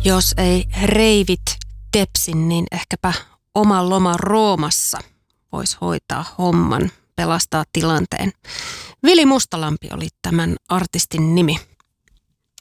Jos ei reivit tepsin, niin ehkäpä oma loma Roomassa voisi hoitaa homman, pelastaa tilanteen. Vili Mustalampi oli tämän artistin nimi.